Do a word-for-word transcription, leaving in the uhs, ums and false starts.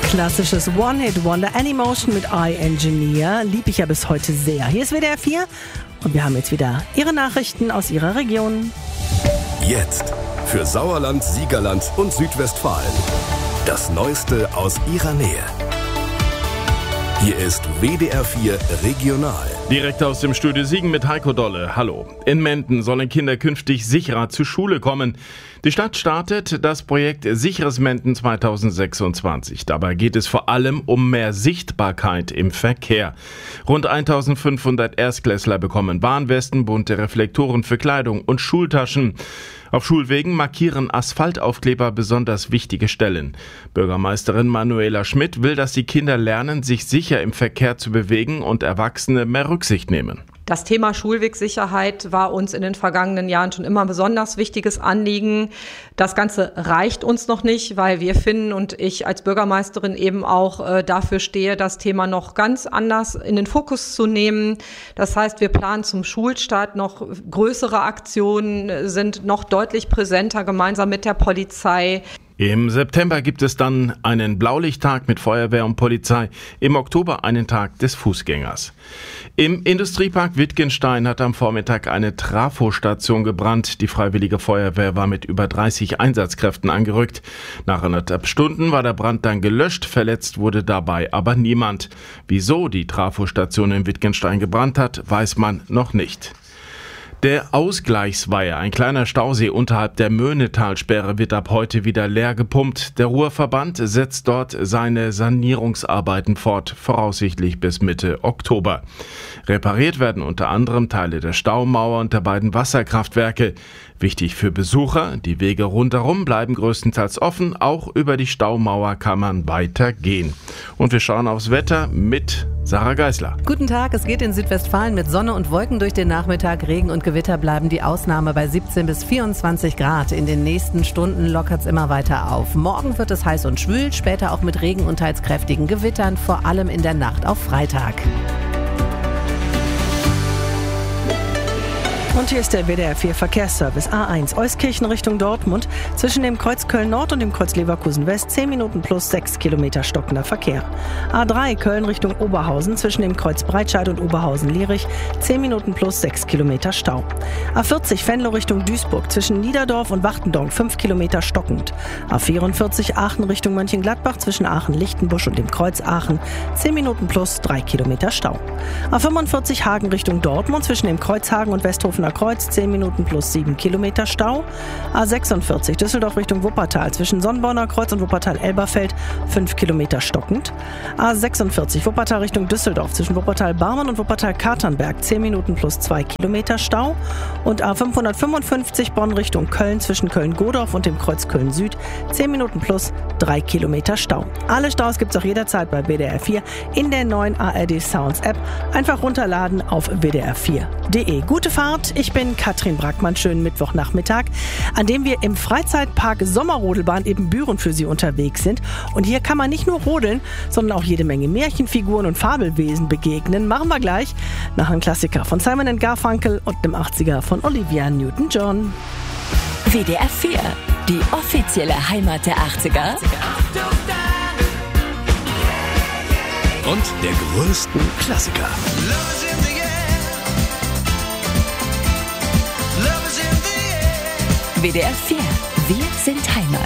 Klassisches One-Hit-Wonder, Anymotion mit I-Engineer. Lieb ich ja bis heute sehr. Hier ist W D R vier und wir haben jetzt wieder Ihre Nachrichten aus Ihrer Region. Jetzt für Sauerland, Siegerland und Südwestfalen. Das Neueste aus Ihrer Nähe. Hier ist W D R vier Regional. Direkt aus dem Studio Siegen mit Heiko Dolle. Hallo. In Menden sollen Kinder künftig sicherer zur Schule kommen. Die Stadt startet das Projekt Sicheres Menden zweitausendsechsundzwanzig. Dabei geht es vor allem um mehr Sichtbarkeit im Verkehr. Rund eintausendfünfhundert Erstklässler bekommen Warnwesten, bunte Reflektoren für Kleidung und Schultaschen. Auf Schulwegen markieren Asphaltaufkleber besonders wichtige Stellen. Bürgermeisterin Manuela Schmidt will, dass die Kinder lernen, sich sicher im Verkehr zu bewegen und Erwachsene mehr Rücksicht nehmen. Das Thema Schulwegsicherheit war uns in den vergangenen Jahren schon immer ein besonders wichtiges Anliegen. Das Ganze reicht uns noch nicht, weil wir finden und ich als Bürgermeisterin eben auch äh, dafür stehe, das Thema noch ganz anders in den Fokus zu nehmen. Das heißt, wir planen zum Schulstart noch größere Aktionen, sind noch deutlich präsenter gemeinsam mit der Polizei. Im September gibt es dann einen Blaulichttag mit Feuerwehr und Polizei, im Oktober einen Tag des Fußgängers. Im Industriepark Wittgenstein hat am Vormittag eine Trafostation gebrannt. Die Freiwillige Feuerwehr war mit über dreißig Einsatzkräften angerückt. Nach anderthalb Stunden war der Brand dann gelöscht, verletzt wurde dabei aber niemand. Wieso die Trafostation in Wittgenstein gebrannt hat, weiß man noch nicht. Der Ausgleichsweiher, ein kleiner Stausee unterhalb der Möhnetalsperre, wird ab heute wieder leer gepumpt. Der Ruhrverband setzt dort seine Sanierungsarbeiten fort, voraussichtlich bis Mitte Oktober. Repariert werden unter anderem Teile der Staumauer und der beiden Wasserkraftwerke. Wichtig für Besucher, die Wege rundherum bleiben größtenteils offen, auch über die Staumauer kann man weiter gehen. Und wir schauen aufs Wetter mit Sarah Geisler. Guten Tag, es geht in Südwestfalen mit Sonne und Wolken durch den Nachmittag. Regen und Gewitter bleiben die Ausnahme bei siebzehn bis vierundzwanzig Grad. In den nächsten Stunden lockert es immer weiter auf. Morgen wird es heiß und schwül, später auch mit Regen und teils kräftigen Gewittern, vor allem in der Nacht auf Freitag. Und hier ist der W D R vier Verkehrsservice. A eins Euskirchen Richtung Dortmund. Zwischen dem Kreuz Köln-Nord und dem Kreuz Leverkusen-West zehn Minuten plus sechs Kilometer stockender Verkehr. A drei Köln Richtung Oberhausen. Zwischen dem Kreuz Breitscheid und Oberhausen-Lierich zehn Minuten plus sechs Kilometer Stau. A vierzig Venlo Richtung Duisburg. Zwischen Niederdorf und Wachtendorf fünf Kilometer stockend. A vierundvierzig Aachen Richtung Mönchengladbach. Zwischen Aachen-Lichtenbusch und dem Kreuz Aachen zehn Minuten plus drei Kilometer Stau. A fünfundvierzig Hagen Richtung Dortmund. Zwischen dem Kreuzhagen und Westhofener Kreuz zehn Minuten plus sieben Kilometer Stau. A sechsundvierzig Düsseldorf Richtung Wuppertal zwischen Sonnborner Kreuz und Wuppertal-Elberfeld fünf Kilometer stockend. A sechsundvierzig Wuppertal Richtung Düsseldorf zwischen Wuppertal-Barmen und Wuppertal-Katernberg zehn Minuten plus zwei Kilometer Stau. Und A fünfhundertfünfundfünfzig Bonn Richtung Köln zwischen Köln-Godorf und dem Kreuz Köln-Süd zehn Minuten plus drei Kilometer Stau. Alle Staus gibt es auch jederzeit bei W D R vier in der neuen A R D Sounds App. Einfach runterladen auf w d r vier punkt d e. Gute Fahrt! Ich bin Katrin Brackmann, schönen Mittwochnachmittag, an dem wir im Freizeitpark Sommerrodelbahn Ibbenbüren für Sie unterwegs sind. Und hier kann man nicht nur rodeln, sondern auch jede Menge Märchenfiguren und Fabelwesen begegnen. Machen wir gleich nach einem Klassiker von Simon and Garfunkel und dem achtziger von Olivia Newton-John. W D R vier, die offizielle Heimat der achtziger. Und der größten Klassiker. W D R vier, wir sind Heimat.